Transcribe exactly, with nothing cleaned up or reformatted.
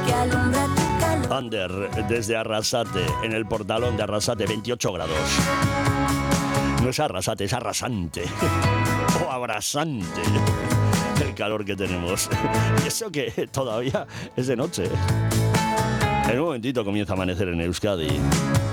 Ander, desde Arrasate, en el portalón de Arrasate, veintiocho grados. No es Arrasate, es arrasante. O abrasante. El calor que tenemos. Y eso que todavía es de noche. En un momentito comienza a amanecer en Euskadi.